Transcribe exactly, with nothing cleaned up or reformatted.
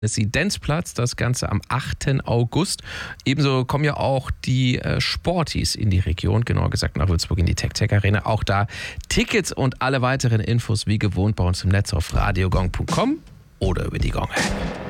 Residenzplatz, das Ganze am achten August. Ebenso kommen ja auch die äh, Sportis in die Region, genauer gesagt nach Würzburg in die TecTec Arena. Auch da Tickets und alle weiteren Infos wie gewohnt bei uns im Netz auf radiogong punkt com oder über die Gong App.